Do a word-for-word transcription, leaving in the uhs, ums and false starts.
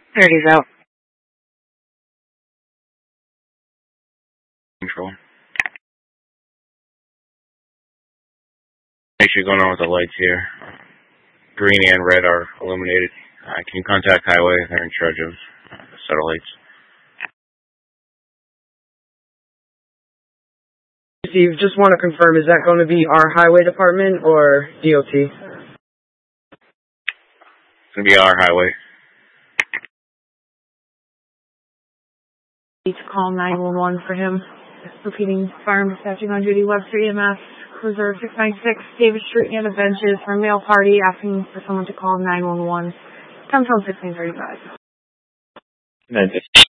There he's out. Control. Make sure going on with the lights here. Green and red are illuminated. Uh, can you contact Highway? They're in charge of uh, the satellites. Steve, just want to confirm, is that going to be our highway department or D O T? It's going to be our highway. Need to call nine one one for him. Repeating, fire and dispatching on duty, Webster E M S, Cruiser six nine six, David Street near the benches for a mail party, asking for someone to call nine one one. Time zone sixteen thirty-five.